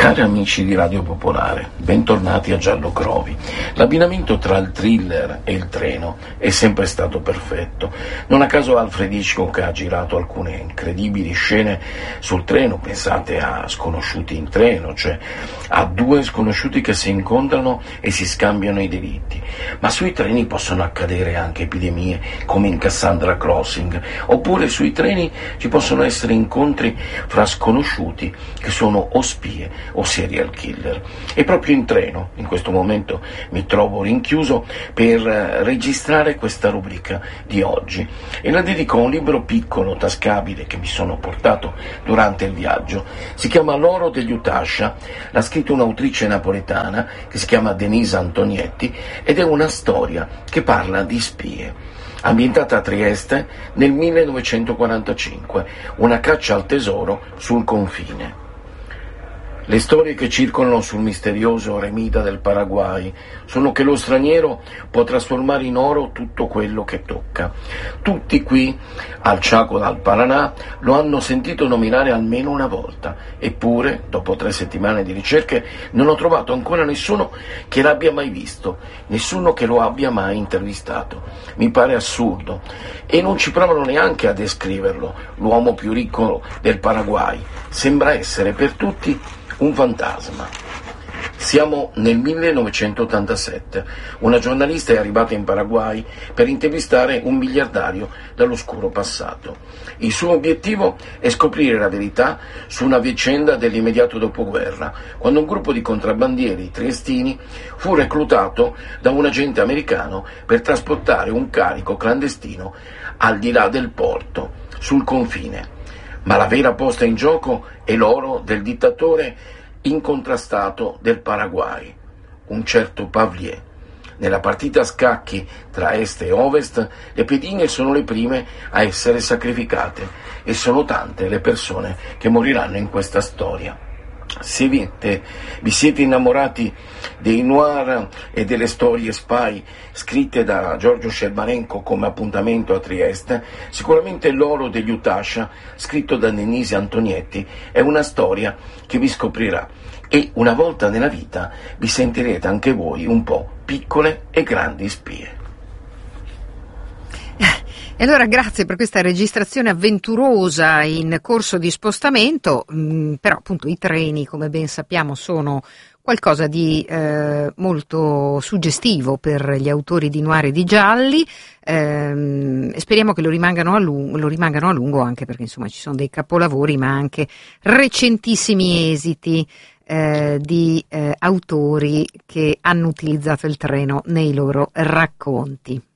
Cari amici di Radio Popolare, bentornati a Giallo Crovi. L'abbinamento tra il thriller e il treno è sempre stato perfetto. Non a caso Alfred Hitchcock ha girato alcune incredibili scene sul treno. Pensate a Sconosciuti in treno, cioè a due sconosciuti che si incontrano e si scambiano i delitti. Ma sui treni possono accadere anche epidemie come in Cassandra Crossing, oppure sui treni ci possono essere incontri fra sconosciuti che sono o spie o serial killer. E proprio in treno in questo momento mi trovo rinchiuso per registrare questa rubrica di oggi e la dedico a un libro piccolo, tascabile, che mi sono portato durante il viaggio. Si chiama L'oro degli Utascia, l'ha scritto un'autrice napoletana che si chiama Denise Antonietti ed è una storia che parla di spie. Ambientata a Trieste nel 1945, una caccia al tesoro sul confine. Le storie che circolano sul misterioso eremita del Paraguay sono che lo straniero può trasformare in oro tutto quello che tocca. Tutti qui, al Chaco dal Paraná, lo hanno sentito nominare almeno una volta. Eppure, dopo 3 settimane di ricerche, non ho trovato ancora nessuno che l'abbia mai visto, nessuno che lo abbia mai intervistato. Mi pare assurdo. E non ci provano neanche a descriverlo, l'uomo più ricco del Paraguay. Sembra essere per tutti un fantasma. Siamo nel 1987. Una giornalista è arrivata in Paraguay per intervistare un miliardario dall'oscuro passato. Il suo obiettivo è scoprire la verità su una vicenda dell'immediato dopoguerra, quando un gruppo di contrabbandieri triestini fu reclutato da un agente americano per trasportare un carico clandestino al di là del porto, sul confine. Ma la vera posta in gioco è l'oro del dittatore incontrastato del Paraguay, un certo Pavlier. Nella partita a scacchi tra est e ovest, le pedine sono le prime a essere sacrificate e sono tante le persone che moriranno in questa storia. Se vi siete innamorati dei noir e delle storie spy scritte da Giorgio Scerbarenko come Appuntamento a Trieste, sicuramente L'oro degli Utascia, scritto da Denise Antonietti, è una storia che vi scoprirà e una volta nella vita vi sentirete anche voi un po' piccole e grandi spie. E allora grazie per questa registrazione avventurosa in corso di spostamento, però appunto i treni, come ben sappiamo, sono qualcosa di molto suggestivo per gli autori di noir e di gialli, e speriamo che lo rimangano a lungo, anche perché insomma ci sono dei capolavori ma anche recentissimi esiti di autori che hanno utilizzato il treno nei loro racconti.